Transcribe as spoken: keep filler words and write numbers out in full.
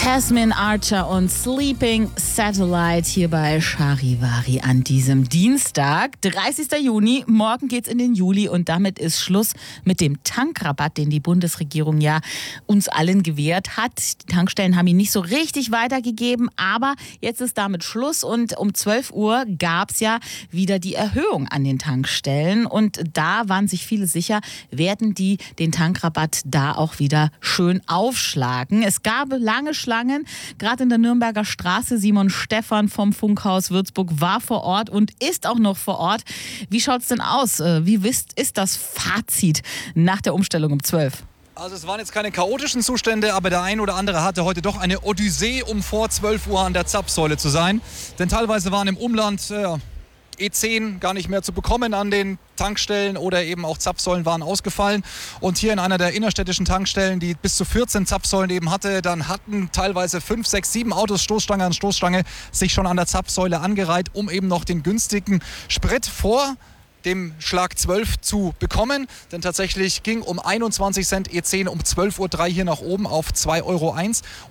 Tasmin Archer und Sleeping Satellite hier bei Charivari an diesem Dienstag, dreißigsten Juni. Morgen geht's in den Juli und damit ist Schluss mit dem Tankrabatt, den die Bundesregierung ja uns allen gewährt hat. Die Tankstellen haben ihn nicht so richtig weitergegeben, aber jetzt ist damit Schluss und um zwölf Uhr gab's ja wieder die Erhöhung an den Tankstellen und da waren sich viele sicher, werden die den Tankrabatt da auch wieder schön aufschlagen. Es gab lange Schlangen, gerade in der Nürnberger Straße. Simon Stephan vom Funkhaus Würzburg war vor Ort und ist auch noch vor Ort. Wie schaut's denn aus? Wie wisst, ist das Fazit nach der Umstellung um zwölf? Also es waren jetzt keine chaotischen Zustände, aber der ein oder andere hatte heute doch eine Odyssee, um vor zwölf Uhr an der Zapfsäule zu sein. Denn teilweise waren im Umland äh, E zehn gar nicht mehr zu bekommen an den Tankstellen oder eben auch Zapfsäulen waren ausgefallen. Und hier in einer der innerstädtischen Tankstellen, die bis zu vierzehn Zapfsäulen eben hatte, dann hatten teilweise fünf, sechs, sieben Autos Stoßstange an Stoßstange sich schon an der Zapfsäule angereiht, um eben noch den günstigen Sprit vor dem Schlag zwölf zu bekommen. Denn tatsächlich ging um einundzwanzig Cent E zehn um zwölf Uhr drei hier nach oben auf zwei Euro eins.